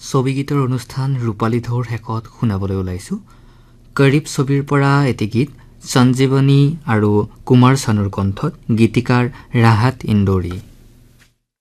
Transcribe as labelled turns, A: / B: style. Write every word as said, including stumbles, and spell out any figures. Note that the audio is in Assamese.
A: ছবি গীতৰ অনুষ্ঠান ৰূপালী ঢৌৰ শেষত শুনাবলৈ ওলাইছো কৰিব ছবিৰ পৰা এটি গীত সঞ্জীৱনী আৰু কুমাৰ চানুৰ কণ্ঠত গীতিকাৰ ৰাহাত ইন্দোৰী।